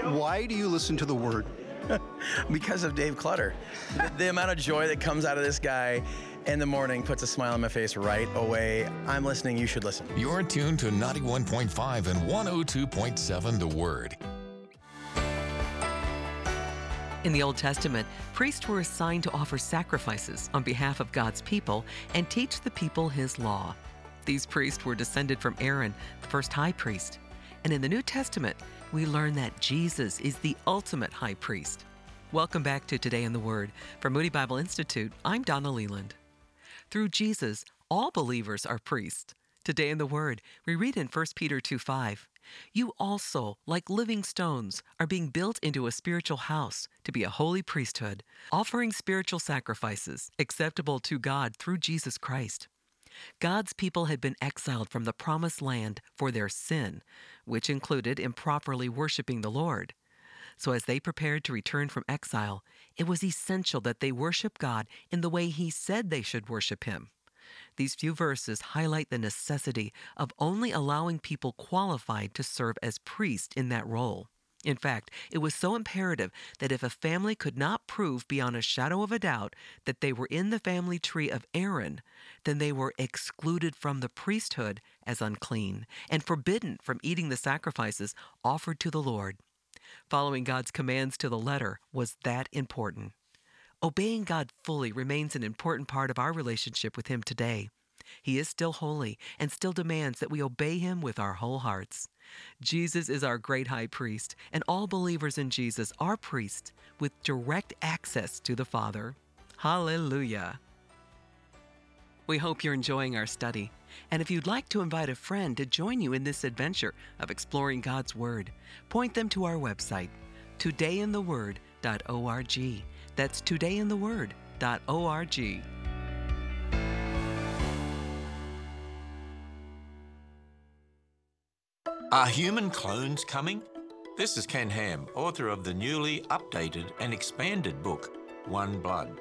Why do you listen to the Word? Because of Dave Clutter. The amount of joy that comes out of this guy in the morning puts a smile on my face right away. I'm listening. You should listen. You're tuned to 91.5 and 102.7 The Word. In the Old Testament, priests were assigned to offer sacrifices on behalf of God's people and teach the people His law. These priests were descended from Aaron, the first high priest. And in the New Testament, we learn that Jesus is the ultimate high priest. Welcome back to Today in the Word. From Moody Bible Institute, I'm Donna Leland. Through Jesus, all believers are priests. Today in the Word, we read in 1 Peter 2:5, "You also, like living stones, are being built into a spiritual house to be a holy priesthood, offering spiritual sacrifices acceptable to God through Jesus Christ." God's people had been exiled from the promised land for their sin, which included improperly worshiping the Lord. So as they prepared to return from exile, it was essential that they worship God in the way He said they should worship Him. These few verses highlight the necessity of only allowing people qualified to serve as priests in that role. In fact, it was so imperative that if a family could not prove beyond a shadow of a doubt that they were in the family tree of Aaron, then they were excluded from the priesthood as unclean and forbidden from eating the sacrifices offered to the Lord. Following God's commands to the letter was that important. Obeying God fully remains an important part of our relationship with Him today. He is still holy and still demands that we obey Him with our whole hearts. Jesus is our great high priest, and all believers in Jesus are priests with direct access to the Father. Hallelujah. We hope you're enjoying our study. And if you'd like to invite a friend to join you in this adventure of exploring God's Word, point them to our website, todayintheword.org. That's todayintheword.org. Are human clones coming? This is Ken Ham, author of the newly updated and expanded book, One Blood.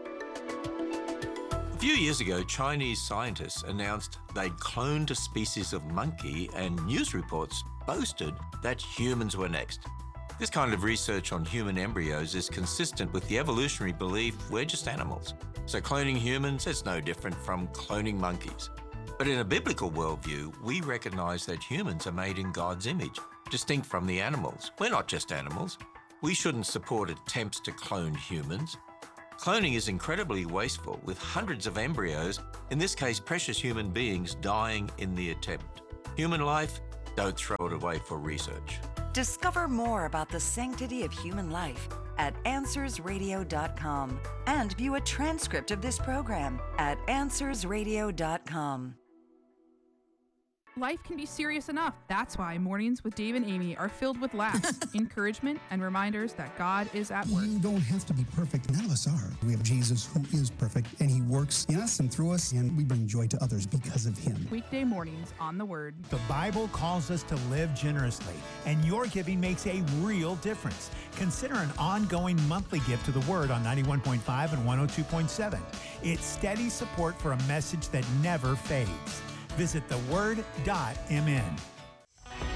A few years ago, Chinese scientists announced they'd cloned a species of monkey, and news reports boasted that humans were next. This kind of research on human embryos is consistent with the evolutionary belief we're just animals. So cloning humans is no different from cloning monkeys. But in a biblical worldview, we recognize that humans are made in God's image, distinct from the animals. We're not just animals. We shouldn't support attempts to clone humans. Cloning is incredibly wasteful, with hundreds of embryos, in this case precious human beings, dying in the attempt. Human life, don't throw it away for research. Discover more about the sanctity of human life at AnswersRadio.com and view a transcript of this program at AnswersRadio.com. Life can be serious enough. That's why Mornings with Dave and Amy are filled with laughs, encouragement, and reminders that God is at work. You don't have to be perfect. None of us are. We have Jesus who is perfect, and He works in us and through us, and we bring joy to others because of Him. Weekday mornings on The Word. The Bible calls us to live generously, and your giving makes a real difference. Consider an ongoing monthly gift to The Word on 91.5 and 102.7. It's steady support for a message that never fades. Visit theword.mn.